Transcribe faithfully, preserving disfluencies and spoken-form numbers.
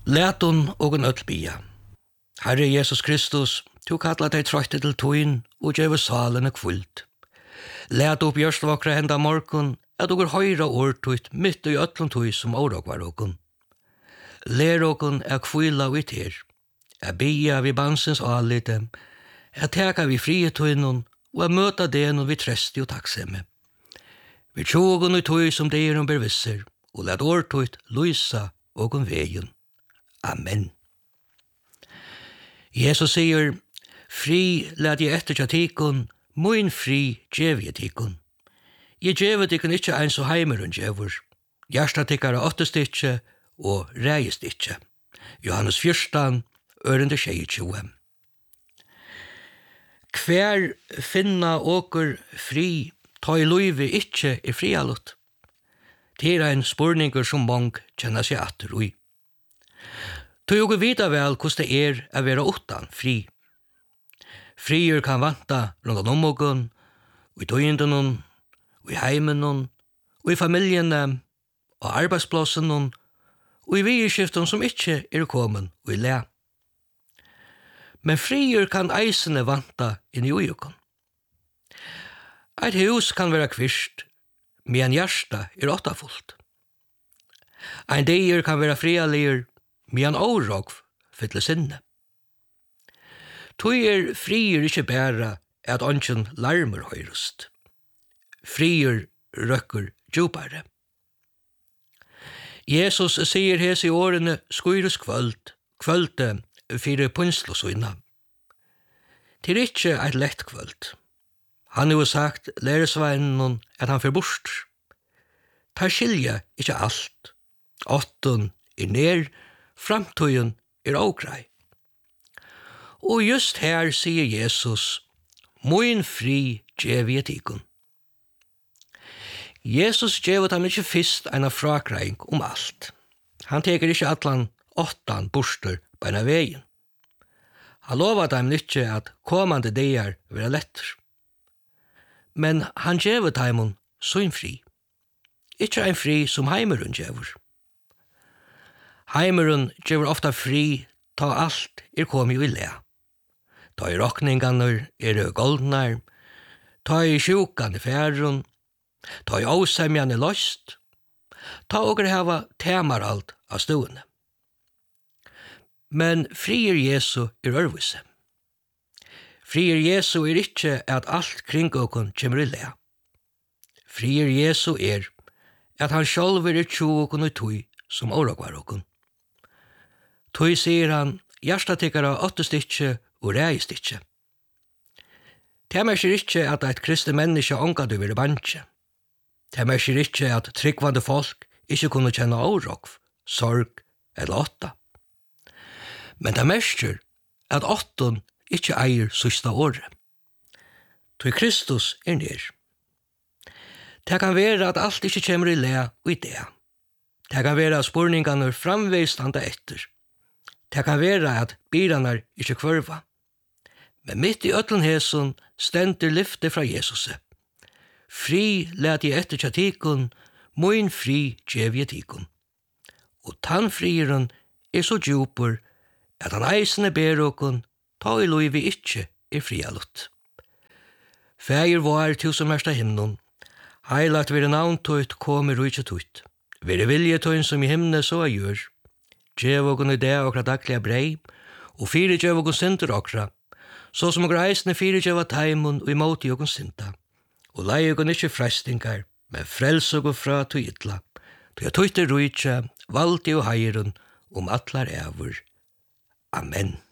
Læton og en öll bia. Herre Jesus Kristus, du kallar deg trøyte til tøyn og gjeve salene kvult. Læt opp gjørstvakra henda morgon, at du høyra årtøyt mitt i öllun tøy som årokvar okon. Lær okon er kvila vi ter, er bia vi bansens alite, er teka vi frie tøynun og er møta den vi tresti og takksemme. Vi tjogon i tøy som deir om bervisser, og læt årtøyt lysa okon vegen. Amen. Jesus sier, fri lad jeg etter til tikon, mun fri gjev jeg tikon. Jeg gjev tikon ikkje ein så heimerun gjevur. Hjärsta tikkara åttestikje og reiestikje. Johannes fjørstan, ørende tjejtjoe. Hver finna åker fri, ta i luive ikkje i frialut. Det er ein spurninger som mong kjenner seg atter ui. Tog jo vita vel hvordan det er å være utan fri. Frier kan vanta rundt om ogen, og i tøyenden, og i heimen, og i familiene, og arbeidsplassen, og i vieskiften som ikke er kommet og i le. Men frier kan eisene vanta inn i ujoken. Et hus kan være kvist, men hjärsta er åttafullt. Ein dier kan være frialir, men årok fyller sinne. Tøy er frier ikkje bæra at ongen larmer høyrest. Frier røkker djupare. Jesus sier hes i årene skuires kvöld, kvölde fire punslosøyna. Det er ikkje eit lett kvöld. Han har jo sagt læresveinen at han får bort. Ta skilja ikkje alt. Åtten er ner, framtøyen er ågrei. Og just her sier Jesus, «Mun fri gjev jeg tikun». Jesus gjev ham ikkje fyrst eina frakreing om alt. Han teker ikkje atlan åttan borster på eina vegin. Han lovar dem ikkje at komande deir vera letter. Men han gjev dem sin fri. Ikkje ein fri som heimerun gjevur. Heimerun gjevur ofta fri ta alt er komið i le. Ta i rokninganar er goldnar, ta i sjukan i færun, ta i åsemjan i lost, ta og hava temaralt av stuene. Men frier Jesu er ørvise. Frier Jesu er ikkje at alt kring okon kjemur i le. Frier Jesu er at han sjálfur er tjo okon og tøy som årokvar okon. Tøy sier han, hjertatikkara åttestikje og reiestikje. Det merker ikkje at eit kristne menneske onga du vil bantje. Det merker ikkje at tryggvande folk ikkje kunne kjenne årokv, sorg eller åtta. Men det merker at åtten ikkje eier sista året. Tøy Kristus er nir. Det kan være at alt ikkje kjemur i le og i det. Det kan være at spurningarna framveist anda etter. Det kan være at biranar ikkje kvørva. Men mitt i ötlun hesun stendur lyfte fra Jesus. Fri let jeg etter tja tikun, mun fri gjev jeg tikun. Og tann frieren er så djupur at han eisene ber okun, ta i loivi ikkje er frialut. Fægir var til som ersta himnon, heilagt vire navntøyt kommer og ikkje tøyt. Vire viljetøyn som i himne så er gjør. Gjev okun i det okra daglige brei, og fire gjev okun sinter okra, så som okra eisne fire gjev av taimun og imot i okun sinta. Og lei okun ikkje frestingar, men frels okun fra to ytla, to jeg tøyte rujtja, valti og heirun, om atlar evur. Amen.